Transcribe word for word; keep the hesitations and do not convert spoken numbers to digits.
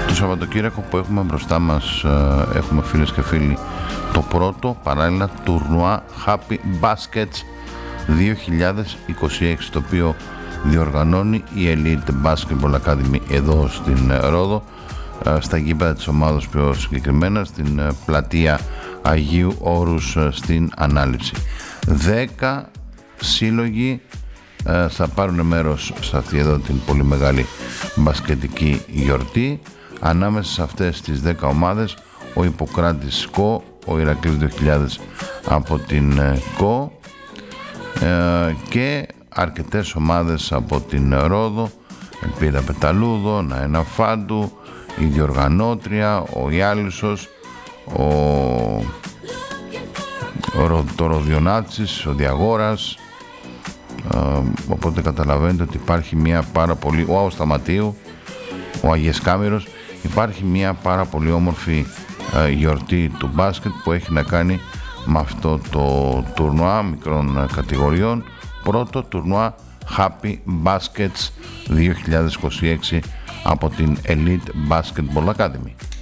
Το Σαββατοκύριακο που έχουμε μπροστά μας, έχουμε φίλες και φίλοι το πρώτο παράλληλα τουρνουά Happy Baskets δύο χιλιάδες είκοσι έξι, το οποίο διοργανώνει η Elite Basketball Academy εδώ στην Ρόδο, στα γήπεδα της ομάδας πιο συγκεκριμένα, στην πλατεία Αγίου Όρους στην Ανάληψη. Δέκα σύλλογοι θα πάρουν μέρος σε αυτή εδώ την πολύ μεγάλη μπασκετική γιορτή. Ανάμεσα σε αυτές τις δέκα ομάδες ο Ιπποκράτης ΚΟ, ο Ηρακλής δύο χιλιάδες από την ΚΟ και αρκετές ομάδες από την Ρόδο, Ελπίδα Πεταλούδο, Ναένα Φάντου, η Διοργανώτρια, ο Ιάλισσος, ο, ο, το Ροδιονάτσης, ο Διαγόρας. Uh, οπότε καταλαβαίνετε ότι υπάρχει μια πάρα πολύ, ο Άος Σταματίου, ο Αγίες Κάμηρος, υπάρχει μια πάρα πολύ όμορφη uh, γιορτή του μπάσκετ που έχει να κάνει με αυτό το τουρνουά μικρών uh, κατηγοριών, πρώτο τουρνουά Happy Baskets δύο χιλιάδες είκοσι έξι από την Elite Basketball Academy.